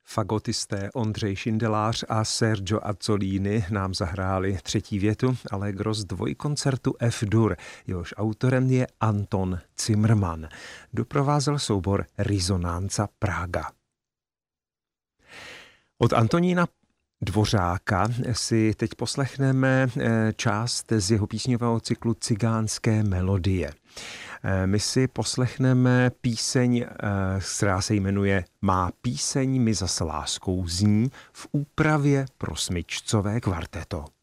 Fagotisté Ondřej Šindelář a Sergio Azzolini nám zahráli třetí větu Allegro z dvojkoncertu F-dur, jehož autorem je Anton Zimmermann. Doprovázel soubor Risonanza Praga. Od Antonína Dvořáka si teď poslechneme část z jeho písňového cyklu Cigánské melodie. My si poslechneme píseň, která se jmenuje Má píseň mi zas láskou zní v úpravě pro smyčcové kvarteto.